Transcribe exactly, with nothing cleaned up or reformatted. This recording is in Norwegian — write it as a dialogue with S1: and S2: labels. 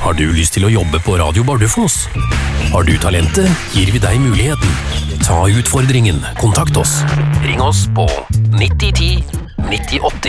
S1: Har du lyst til å jobbe på Radio Bardufoss? Har du talentet, gir vi deg muligheten. Ta utfordringen. Kontakt oss. Ring oss på nitti ti nitti åtti.